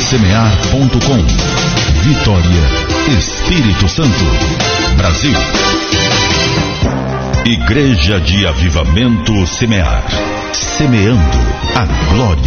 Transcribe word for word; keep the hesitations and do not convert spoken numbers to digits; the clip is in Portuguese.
semear ponto com. Vitória, Espírito Santo, Brasil. Igreja de Avivamento Semear. Semeando a glória